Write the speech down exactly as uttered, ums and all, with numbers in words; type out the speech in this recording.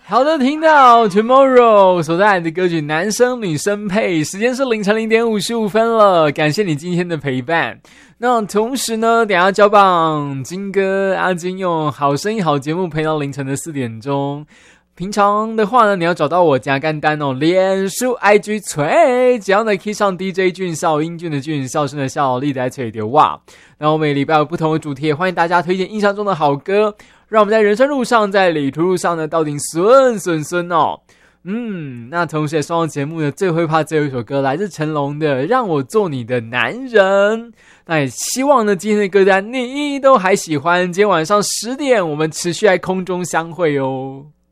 好的，听到 Tomorrow 所带来的歌曲男生女生配，时间是凌晨零点五十五分了，感谢你今天的陪伴。那同时呢，等一下交棒金哥阿金用好声音好节目陪到凌晨的四点钟。平常的话呢，你要找到我加干单哦，脸书 I G 吹，只要呢 key 上 D J 俊少，英俊的俊，笑声的笑，力的吹的哇。然后我每礼拜有不同的主题，欢迎大家推荐印象中的好歌，让我们在人生路上，在旅途路上呢，到底顺顺顺哦。嗯，那同时也送上节目的最会怕最后一首歌，来自成龙的《让我做你的男人》。那也希望呢，今天的歌单你都还喜欢。今天晚上十点，我们持续在空中相会哦。